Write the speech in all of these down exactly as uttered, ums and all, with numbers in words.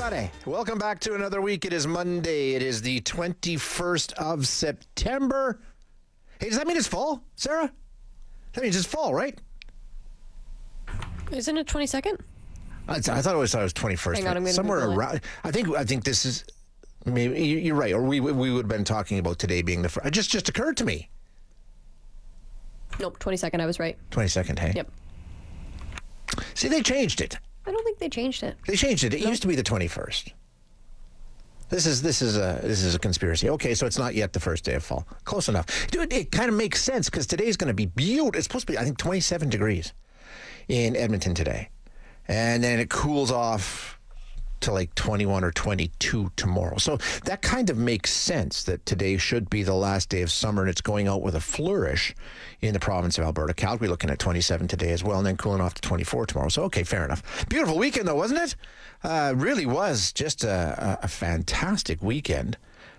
Friday. Welcome back to another week. It is Monday. It is the twenty-first of September. Hey, does that mean it's fall, Sarah? That means it's fall, right? Isn't it twenty-second? I, I thought it was, thought it was twenty-first. Hang on, I'm gonna Somewhere Google it. around. I think I think this is maybe you- you're right. Or we we would have been talking about today being the. fr- It just just occurred to me. Nope, twenty-second. I was right. twenty-second. Hey. Yep. See, they changed it. I don't think they changed it. They changed it. It used to be the twenty-first. This is this is a this is a conspiracy. Okay, so it's not yet the first day of fall. Close enough. Dude, it kind of makes sense because today's going to be beautiful. It's supposed to be, I think, twenty-seven degrees in Edmonton today, and then it cools off to like twenty-one or twenty-two tomorrow. So that kind of makes sense that today should be the last day of summer, and it's going out with a flourish in the province of Alberta. Calgary looking at twenty-seven today as well, and then cooling off to twenty-four tomorrow. So, okay, fair enough. Beautiful weekend, though, wasn't it? Uh, really was just a, a, a fantastic weekend.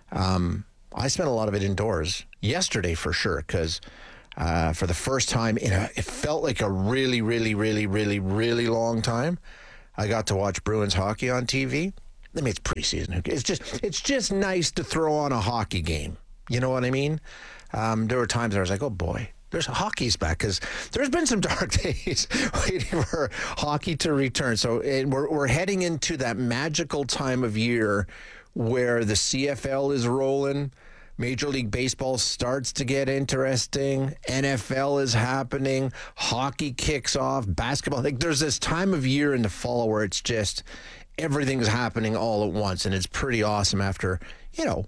Um, I spent a lot of it indoors yesterday for sure, because uh, for the first time in a, it felt like a really, really, really, really, really long time, I got to watch Bruins hockey on T V. I mean, it's preseason. It's just, it's just nice to throw on a hockey game. You know what I mean? Um, there were times where I was like, oh boy, there's hockey's back, because there's been some dark days waiting for hockey to return. So and we're we're heading into that magical time of year where the C F L is rolling. Major League Baseball starts to get interesting. N F L is happening. Hockey kicks off. Basketball. Like, there's this time of year in the fall where it's just everything's happening all at once, and it's pretty awesome after, you know,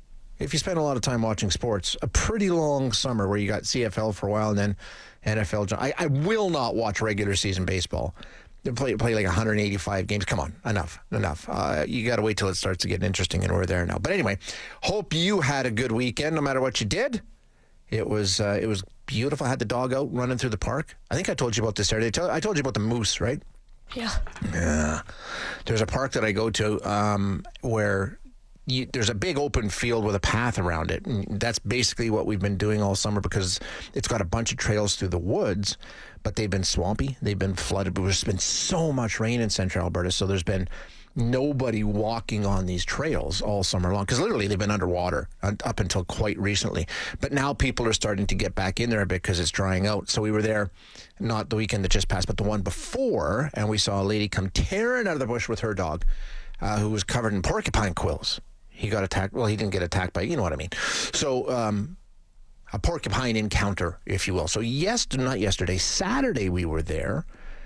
if you spend a lot of time watching sports, a pretty long summer where you got C F L for a while and then N F L. I, I will not watch regular season baseball. They play, play like one hundred eighty-five games. Come on, enough, enough. Uh, you got to wait till it starts to get interesting, and we're there now. But anyway, hope you had a good weekend, no matter what you did. It was uh, it was beautiful. I had the dog out running through the park. I think I told you about this Saturday. I told you about the moose, right? Yeah. Yeah. There's a park that I go to um, where you, there's a big open field with a path around it. And that's basically what we've been doing all summer, because it's got a bunch of trails through the woods, but they've been swampy. They've been flooded. There's been so much rain in central Alberta, so there's been nobody walking on these trails all summer long, because literally they've been underwater up until quite recently. But now people are starting to get back in there a bit because it's drying out. So we were there, not the weekend that just passed, but the one before, and we saw a lady come tearing out of the bush with her dog, uh, who was covered in porcupine quills. He got attacked. Well, he didn't get attacked by, you know what I mean. So um, a porcupine encounter, if you will. So yes, not yesterday, Saturday we were there.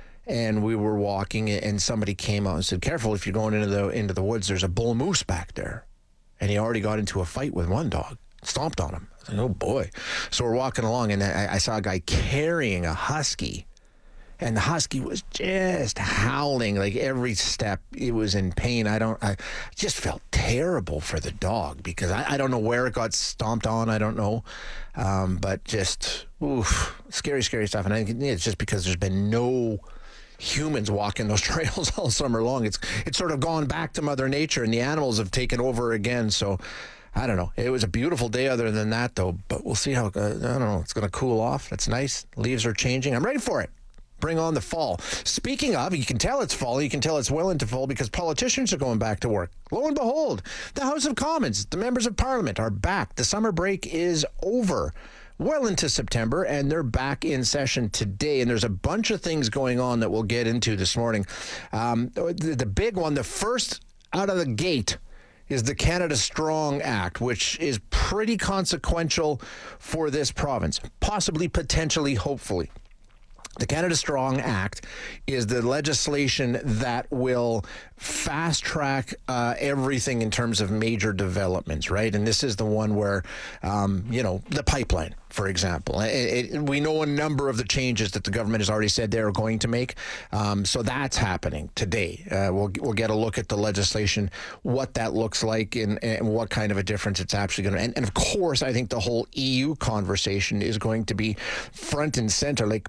And we were walking, and somebody came out and said, careful, if you're going into the into the woods, there's a bull moose back there. And he already got into a fight with one dog, stomped on him. I was like, oh, boy. So we're walking along, and I, I saw a guy carrying a husky, and the husky was just howling, like every step. It was in pain. I don't, I just felt terrible for the dog, because I, I don't know where it got stomped on. I don't know. Um, but just, oof, scary, scary stuff. And I think it's just because there's been no humans walking those trails all summer long. It's it's sort of gone back to Mother Nature, and the animals have taken over again. So I don't know. It was a beautiful day other than that, though. But we'll see how, uh, I don't know, it's going to cool off. That's nice. Leaves are changing. I'm ready for it. Bring on the fall. Speaking of, you can tell it's fall. You can tell it's well into fall because politicians are going back to work. Lo and behold, the House of Commons, the members of Parliament are back. The summer break is over. Well into September, and they're back in session today. And there's a bunch of things going on that we'll get into this morning. Um, the, the big one, the first out of the gate, is the Canada Strong Act, which is pretty consequential for this province, possibly, potentially, hopefully. The Canada Strong Act is the legislation that will fast track uh, everything in terms of major developments, right? And this is the one where, um, you know, the pipeline, for example. It, it, we know a number of the changes that the government has already said they are going to make. Um, so that's happening today. Uh, we'll we'll get a look at the legislation, what that looks like, and, and what kind of a difference it's actually going to. And, and of course, I think the whole E U conversation is going to be front and center. Like,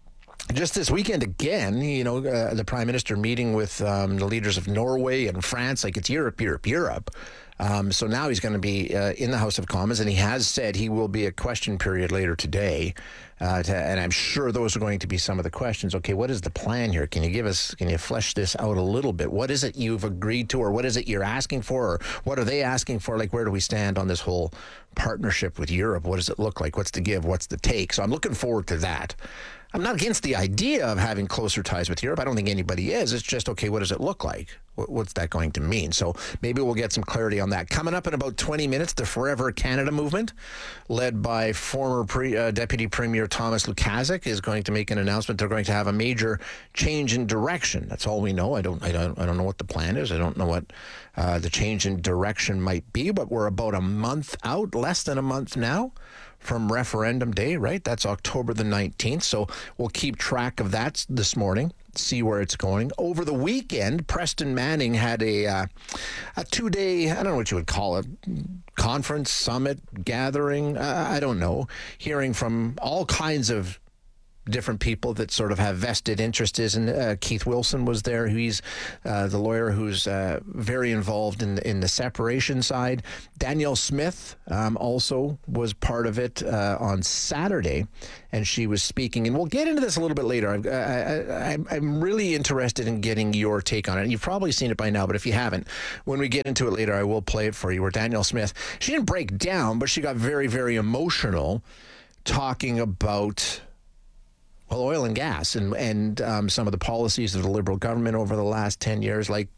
just this weekend again, you know, uh, the Prime Minister meeting with um, the leaders of Norway and France, like it's Europe, Europe, Europe. Um, so now he's going to be uh, in the House of Commons, and he has said he will be a question period later today. Uh, to, and I'm sure those are going to be some of the questions. Okay, what is the plan here? Can you give us, can you flesh this out a little bit? What is it you've agreed to, or what is it you're asking for, or what are they asking for? Like, where do we stand on this whole partnership with Europe? What does it look like? What's the give? What's the take? So I'm looking forward to that. I'm not against the idea of having closer ties with Europe. I don't think anybody is. It's just, okay, what does it look like? What's that going to mean? So maybe we'll get some clarity on that. Coming up in about twenty minutes, the Forever Canada movement, led by former pre, uh, Deputy Premier Thomas Lukaszuk, is going to make an announcement. They're going to have a major change in direction. That's all we know. I don't, I don't, I don't know what the plan is. I don't know what uh, the change in direction might be, but we're about a month out, less than a month now, from referendum day, right? That's October the nineteenth. So we'll keep track of that this morning, see where it's going. Over the weekend, Preston Manning had a uh, a two-day, I don't know what you would call it, conference, summit, gathering, uh, I don't know, hearing from all kinds of different people that sort of have vested interests in. Uh, Keith Wilson was there. He's uh, the lawyer who's uh, very involved in in the separation side. Danielle Smith um, also was part of it uh, on Saturday, and she was speaking. And we'll get into this a little bit later. I, I, I, I'm really interested in getting your take on it. You've probably seen it by now, but if you haven't, when we get into it later, I will play it for you. Where Danielle Smith, she didn't break down, but she got very, very emotional talking about, well, oil and gas and and um, some of the policies of the Liberal government over the last ten years, like,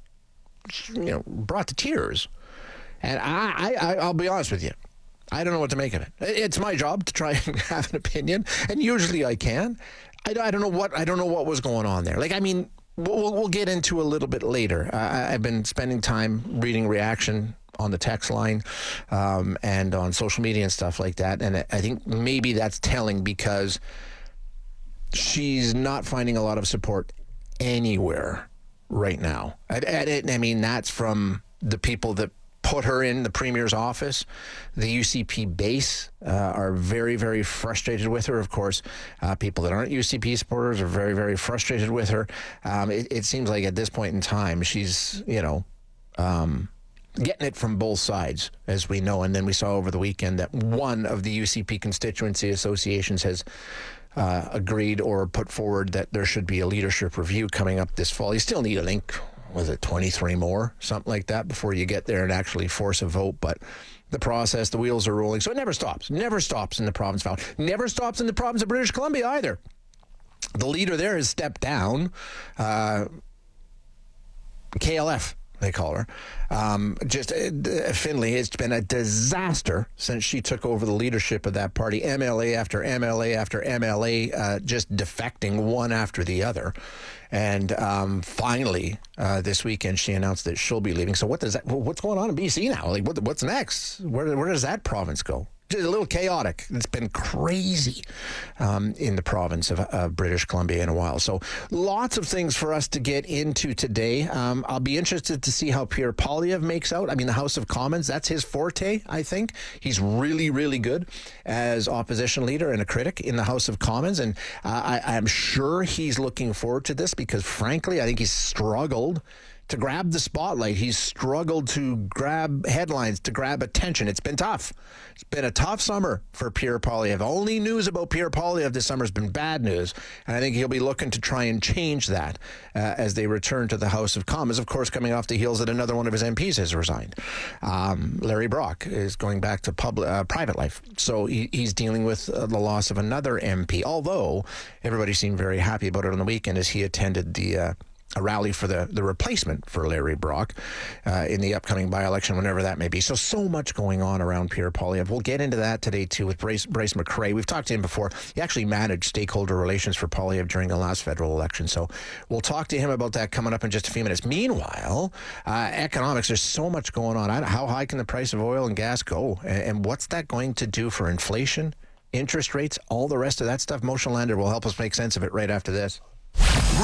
you know, brought to tears. And I, I, I'll be honest with you, I don't know what to make of it. It's my job to try and have an opinion, and usually I can. I, I don't know what I don't know what was going on there. Like, I mean, we'll, we'll get into a little bit later. I, I've been spending time reading reaction on the text line um, and on social media and stuff like that, and I think maybe that's telling, because she's not finding a lot of support anywhere right now. I, I, I mean, that's from the people that put her in the Premier's office. The U C P base uh, are very, very frustrated with her. Of course, uh, people that aren't U C P supporters are very, very frustrated with her. Um, it, it seems like at this point in time, she's, you know, um, getting it from both sides, as we know. And then we saw over the weekend that one of the U C P constituency associations has Uh, agreed or put forward that there should be a leadership review coming up this fall. You still need, I think, was it twenty-three more, something like that, before you get there and actually force a vote. But the process, the wheels are rolling. So it never stops. Never stops in the province of Val. Never stops in the province of British Columbia either. The leader there has stepped down. Uh, K L F, they call her. Um, just uh, Finley, it's been a disaster since she took over the leadership of that party. M L A after M L A after M L A uh, just defecting one after the other. And um, finally, uh, this weekend, she announced that she'll be leaving. So what does that? What's going on in B C now? Like, what, what's next? Where, where does that province go? Just a little chaotic. It's been crazy um, in the province of uh, British Columbia in a while. So lots of things for us to get into today. Um, I'll be interested to see how Pierre Poilievre makes out. I mean, the House of Commons, that's his forte, I think. He's really, really good as opposition leader and a critic in the House of Commons. And uh, I, I'm sure he's looking forward to this because, frankly, I think he's struggled to grab the spotlight. He's struggled to grab headlines, to grab attention. It's been tough. It's been a tough summer for Pierre Poilievre. Only news about Pierre Poilievre this summer has been bad news, and I think he'll be looking to try and change that uh, as they return to the House of Commons, of course, coming off the heels that another one of his M Ps has resigned. Um, Larry Brock is going back to public, uh, private life, so he, he's dealing with uh, the loss of another M P, although everybody seemed very happy about it on the weekend as he attended the uh, a rally for the, the replacement for Larry Brock uh, in the upcoming by-election, whenever that may be. So, so much going on around Pierre Poilievre. We'll get into that today, too, with Bryce, Bryce McRae. We've talked to him before. He actually managed stakeholder relations for Poilievre during the last federal election. So we'll talk to him about that coming up in just a few minutes. Meanwhile, uh, economics, there's so much going on. I, how high can the price of oil and gas go? And, and what's that going to do for inflation, interest rates, all the rest of that stuff? Moshe Lander will help us make sense of it right after this.